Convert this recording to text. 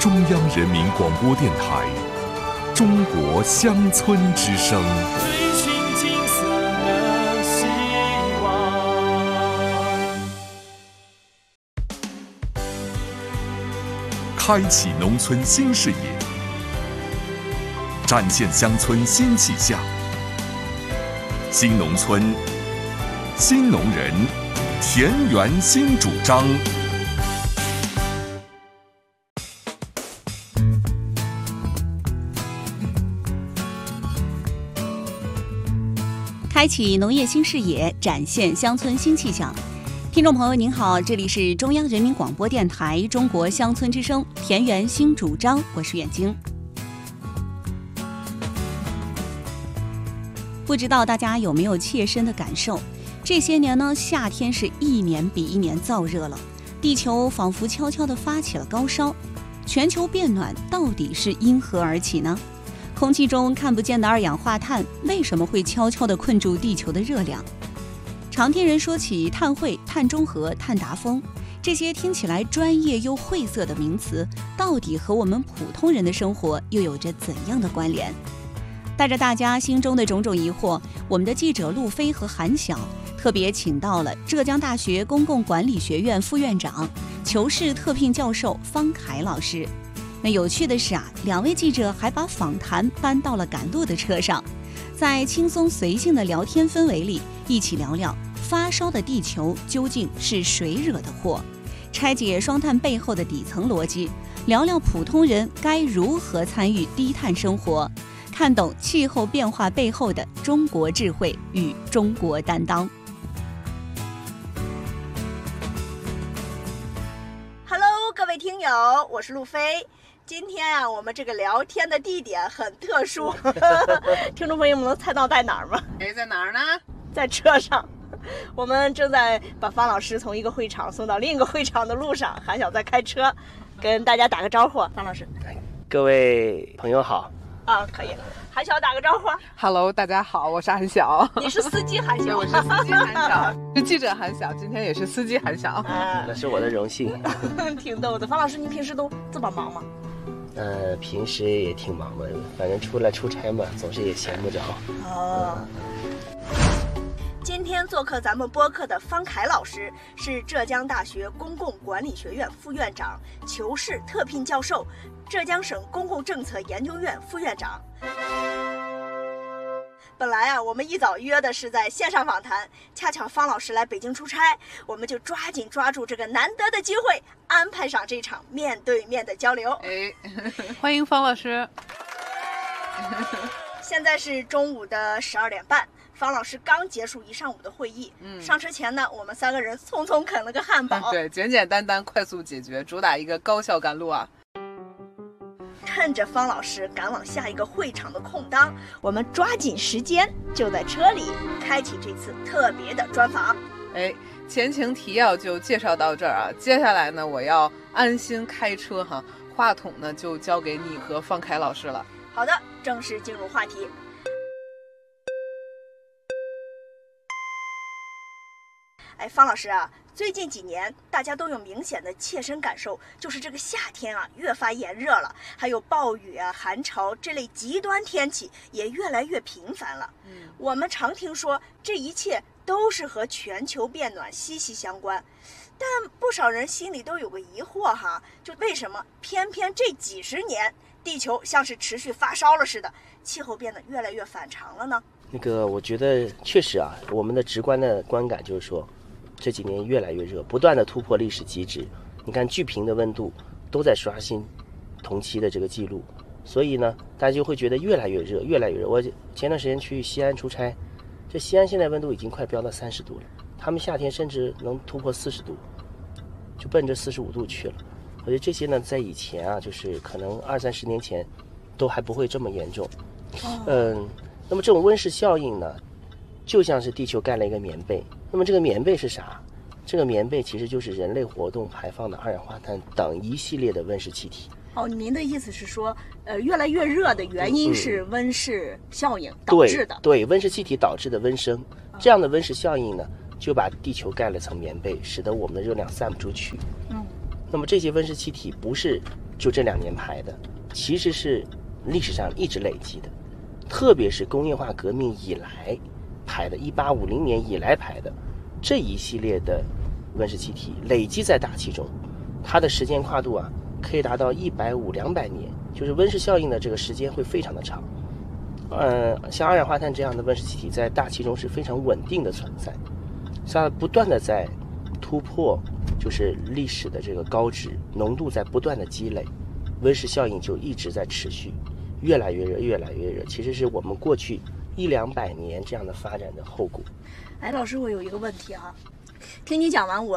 中央人民广播电台中国乡村之声。 追寻金色的希望， 开启农村新视野，展现乡村新气象。新农村，新农人，田园新主张。 开启农业新视野，展现乡村新气象。听众朋友您好，这里是中央人民广播电台中国乡村之声田园新主张，我是远晶。不知道大家有没有切身的感受，这些年呢，夏天是一年比一年燥热了，地球仿佛悄悄地发起了高烧。全球变暖到底是因何而起呢？空气中看不见的二氧化碳为什么会悄悄地困住地球的热量？常听人说起碳汇、碳中和、碳达峰，这些听起来专业又晦涩的名词，到底和我们普通人的生活又有着怎样的关联？带着大家心中的种种疑惑，我们的记者陆飞和韩晓特别请到了浙江大学公共管理学院副院长、求是特聘教授方凯老师。那有趣的是两位记者还把访谈搬到了赶路的车上，在轻松随性的聊天氛围里，一起聊聊发烧的地球究竟是谁惹的祸，拆解双碳背后的底层逻辑，聊聊普通人该如何参与低碳生活，看懂气候变化背后的中国智慧与中国担当。 Hello， 各位听友，我是陆飞。今天我们这个聊天的地点很特殊，听众朋友们能猜到在哪儿吗？ 在哪儿呢？ 在车上。我们正在把方老师从一个会场送到另一个会场的路上，韩晓在开车，跟大家打个招呼。方老师， 各位朋友好。 可以。韩晓打个招呼。 Hello， 大家好，我是韩晓。 你是司机韩晓？ 我是司机韩晓，是记者韩晓，今天也是司机韩晓。 那是我的荣幸。 挺逗的。方老师，您平时都这么忙吗？ 平时也挺忙的，反正出来出差嘛，总是也闲不着。 今天做客咱们播客的方凯老师是浙江大学公共管理学院副院长、求是特聘教授，浙江省公共政策研究院副院长。本来我们一早约的是在线上访谈，恰巧方老师来北京出差，我们就抓住这个难得的机会，安排上这场面对面的交流。 欢迎方老师。 现在是中午的12点半，方老师刚结束一上午的会议。上车前呢，我们3个人匆匆啃了个汉堡。 对，简简单单，快速解决，主打一个高效赶路啊。 趁着方老师赶往下一个会场的空当，我们抓紧时间，就在车里开启这次特别的专访。 前情提要就介绍到这儿啊，接下来呢，我要安心开车哈，话筒呢就交给你和方凯老师了。 好的，正式进入话题。方老师最近几年大家都有明显的切身感受，就是这个夏天越发炎热了，还有暴雨寒潮这类极端天气也越来越频繁了。我们常听说这一切都是和全球变暖息息相关，但不少人心里都有个疑惑就为什么偏偏这几十年地球像是持续发烧了似的，气候变得越来越反常了呢？ 我觉得确实我们的直观的观感就是说，这几年越来越热，不断的突破历史极值。你看巨屏的温度都在刷新同期的这个记录，所以呢，大家就会觉得越来越热，越来越热。我前段时间去西安出差，这西安现在温度已经快飙到30度了，他们夏天甚至能突破40度，就奔着45度去了。我觉得这些呢，在以前就是可能20-30年前都还不会这么严重。那么这种温室效应呢，就像是地球盖了一个棉被。那么这个棉被是啥？这个棉被其实就是人类活动排放的二氧化碳等一系列的温室气体。 您的意思是说，越来越热的原因是温室效应导致的？ 对，温室气体导致的温升，这样的温室效应呢，就把地球盖了层棉被，使得我们的热量散不出去。那么这些温室气体不是就这2年排的，其实是历史上一直累积的，特别是工业化革命以来排的，1850年以来排的这一系列的温室气体累积在大气中，它的时间跨度啊可以达到150-200年，就是温室效应的这个时间会非常的长。像二氧化碳这样的温室气体在大气中是非常稳定的存在，它不断的在突破就是历史的这个高值，浓度在不断的积累，温室效应就一直在持续，越来越热，越来越热，其实是我们过去100-200年这样的发展的后果。 哎，老师，我有一个问题啊，听你讲完